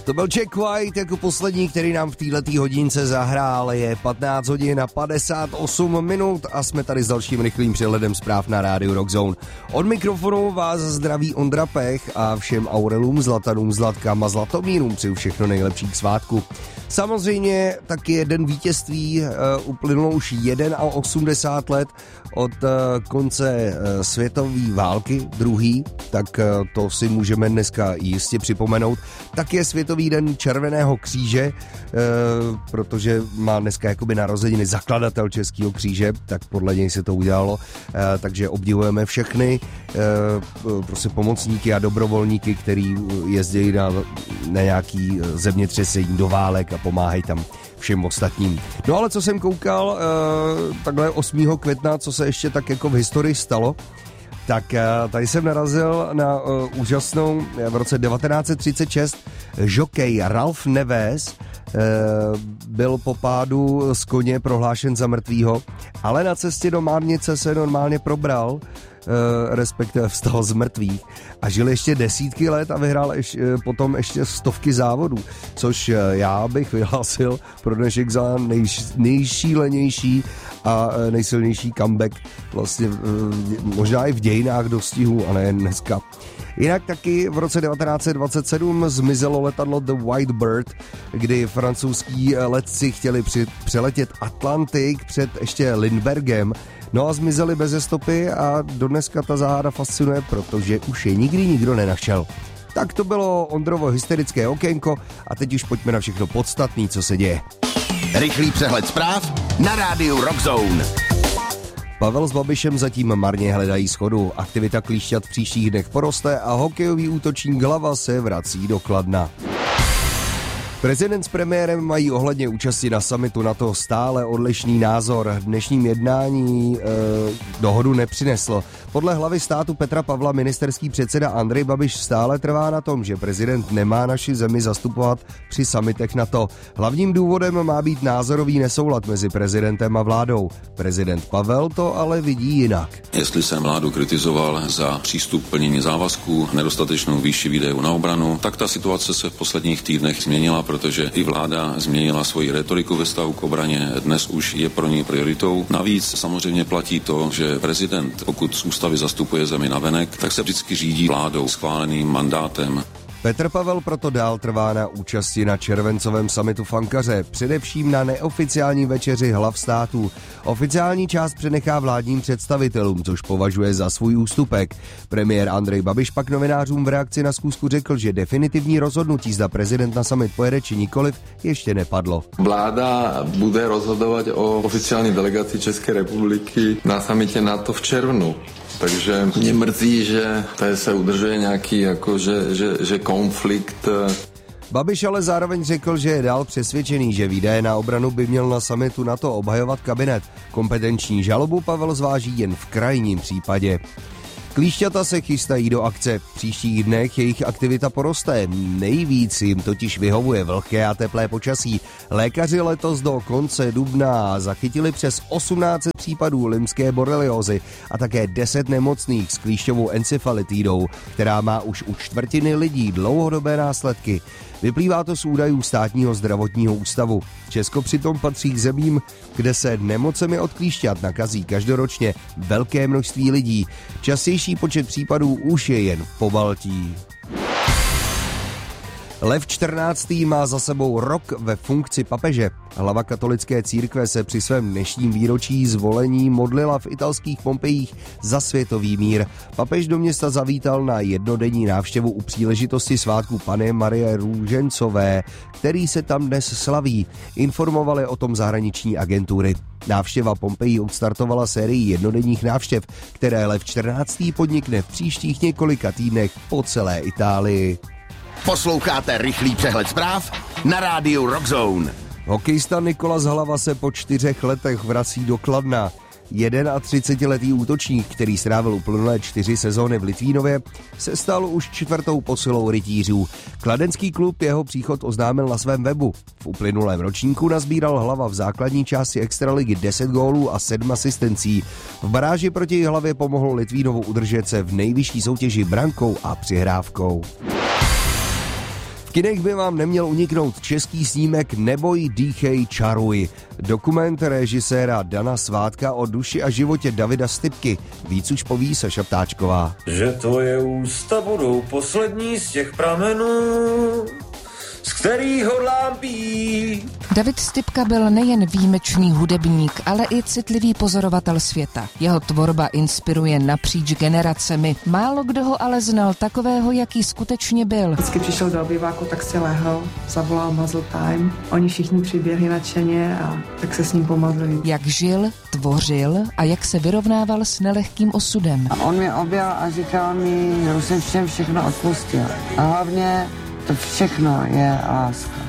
To byl Jack White jako poslední, který nám v této hodince zahrál. Je 15 hodin a 58 minut a jsme tady s dalším rychlým přehledem zpráv na rádiu Rock Zone. Od mikrofonu vás zdraví Ondra Pech a všem Aurelům, Zlatanům, Zlatkám a Zlatomírům přeju všechno nejlepší k svátku. Samozřejmě taky jeden vítězství, uplynulo už 81 let od konce světové války, druhý, tak to si můžeme dneska jistě připomenout. Tak je Světový den Červeného kříže, protože má dneska jakoby narozeniny zakladatel Českého kříže, tak podle něj se to udělalo, takže obdivujeme všechny prostě pomocníky a dobrovolníky, který jezdí na nějaký zemětřesení do válek a pomáhají tam všem ostatním. No ale co jsem koukal, takhle 8. května, co se ještě tak jako v historii stalo, tak tady jsem narazil na úžasnou, v roce 1936 žokej Ralph Neves byl po pádu z koně prohlášen za mrtvýho, ale na cestě do Márnice se normálně probral, respektive vstal z mrtvých a žil ještě desítky let a vyhrál potom ještě stovky závodů, což já bych vyhlásil pro dnešek za nejšílenější a nejsilnější comeback vlastně možná i v dějinách dostihu a nejen dneska. Jinak taky v roce 1927 zmizelo letadlo The White Bird, kdy francouzský letci chtěli přeletět Atlantik před ještě Lindberghem, no a zmizeli beze stopy a dodneska ta záhada fascinuje, protože už je nikdy nikdo nenašel. Tak to bylo Ondrovo hysterické okénko a teď už pojďme na všechno podstatné, co se děje. Rychlý přehled zpráv na rádiu Rock Zone. Pavel s Babišem zatím marně hledají shodu. Aktivita klíšťat v příštích dnech poroste a hokejový útočník Hlava se vrací do Kladna. Prezident s premiérem mají ohledně účasti na summitu NATO stále odlišný názor. Dnešním jednání dohodu nepřineslo. Podle hlavy státu Petra Pavla ministerský předseda Andrej Babiš stále trvá na tom, že prezident nemá naši zemi zastupovat při summitech NATO. Hlavním důvodem má být názorový nesoulad mezi prezidentem a vládou. Prezident Pavel to ale vidí jinak. Jestli jsem vládu kritizoval za přístup plnění závazků, nedostatečnou výši výdajů na obranu, tak ta situace se v posledních týdnech změnila, protože i vláda změnila svoji retoriku ve vztahu k obraně. Dnes už je pro ní prioritou. Navíc samozřejmě platí to, že prezident, pokud z ústavy zastupuje zemi navenek, tak se vždycky řídí vládou schváleným mandátem. Petr Pavel proto dál trvá na účasti na červencovém summitu v Ankaře, především na neoficiální večeři hlav států. Oficiální část přenechá vládním představitelům, což považuje za svůj ústupek. Premiér Andrej Babiš pak novinářům v reakci na schůzku řekl, že definitivní rozhodnutí, zda prezident na summit pojede či nikoliv, ještě nepadlo. Vláda bude rozhodovat o oficiální delegaci České republiky na summitě NATO v červnu. Takže mě mrzí, že tady se udržuje nějaký že konflikt. Babiš ale zároveň řekl, že je dál přesvědčený, že výdaje na obranu by měl na summitu NATO obhajovat kabinet. Kompetenční žalobu Pavel zváží jen v krajním případě. Klíšťata se chystají do akce. V příštích dnech jejich aktivita poroste. Nejvíc jim totiž vyhovuje vlhké a teplé počasí. Lékaři letos do konce dubna zachytili přes 18 případů limské boreliózy a také 10 nemocných s klíšťovou encefalitidou, která má už u čtvrtiny lidí dlouhodobé následky. Vyplývá to z údajů Státního zdravotního ústavu. Česko přitom patří k zemím, kde se nemocemi od klíšťat nakazí každoročně velké množství lidí. Častější počet případů už je jen v Pobaltí. Lev XIV. Má za sebou rok ve funkci papeže. Hlava katolické církve se při svém dnešním výročí zvolení modlila v italských Pompejích za světový mír. Papež do města zavítal na jednodenní návštěvu u příležitosti svátku Panny Marie Růžencové, který se tam dnes slaví. Informovaly o tom zahraniční agentury. Návštěva Pompejí odstartovala sérii jednodenních návštěv, které Lev XIV. Podnikne v příštích několika týdnech po celé Itálii. Posloucháte rychlý přehled zpráv na rádiu Rock Zone. Hokejista Nikolas Hlava se po 4 letech vrací do Kladna. 31letý útočník, který strávil uplynulé 4 sezóny v Litvínově, se stal už 4. posilou rytířů. Kladenský klub jeho příchod oznámil na svém webu. V uplynulém ročníku nazbíral Hlava v základní části extraligy 10 gólů a 7 asistencí. V baráži proti Hlavě pomohl Litvínovu udržet se v nejvyšší soutěži brankou a přihrávkou. kinech by vám neměl uniknout český snímek Neboj, dýchej, čaruj. Dokument režiséra Dana Svátka o duši a životě Davida Stypky. Víc už poví Saša Ptáčková. Že tvoje ústa budou poslední z těch pramenů, z kterých hodlám pít. David Stypka byl nejen výjimečný hudebník, ale i citlivý pozorovatel světa. Jeho tvorba inspiruje napříč generacemi. Málo kdo ho ale znal takového, jaký skutečně byl. Vždycky přišel do obyváku, tak si lehl, zavolal Muzzle Time. Oni všichni přiběhli nadšeně a tak se s ním pomazli. Jak žil, tvořil a jak se vyrovnával s nelehkým osudem. A on mě objal a říkal mi, že už jsem všem všechno odpustil. A hlavně to všechno je láska.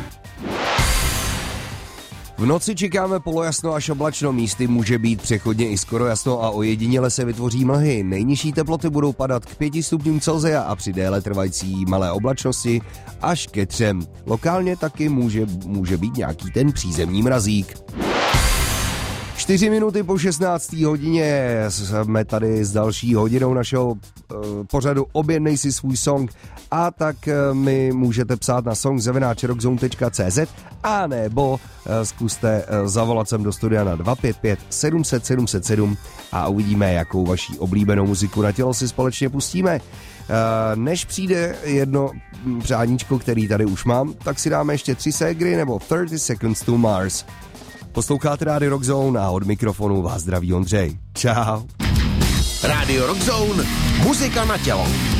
V noci čekáme polojasno až oblačno, místy může být přechodně i skoro jasno a ojediněle se vytvoří mlhy. Nejnižší teploty budou padat k 5 stupňům Celsia a při déle trvající malé oblačnosti až ke 3. Lokálně taky může být nějaký ten přízemní mrazík. 4 minuty po 16. hodině jsme tady s další hodinou našeho pořadu Objednej si svůj song a tak mi můžete psát na song@rockzone.cz a nebo zkuste zavolat sem do studia na 255 700 707 a uvidíme, jakou vaší oblíbenou muziku na tělo si společně pustíme. Než přijde jedno přáníčko, který tady už mám, tak si dáme ještě 3 ségry nebo 30 Seconds to Mars. Posloucháte Rádio Rockzone a od mikrofonu vás zdraví Ondřej. Čau. Rádio Rockzone, muzika na tělo.